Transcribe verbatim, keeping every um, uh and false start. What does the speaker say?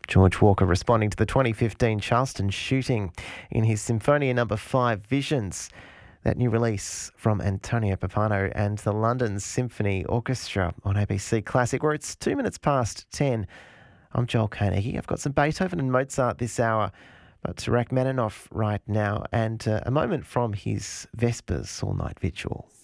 George Walker responding to the twenty fifteen Charleston shooting in his Symphonia Number five Visions, that new release from Antonio Papano and the London Symphony Orchestra on A B C Classic, where it's two minutes past ten. I'm Joel Carnegie. I've got some Beethoven and Mozart this hour, but Rachmaninoff right now, and uh, a moment from his Vespers all-night vigil.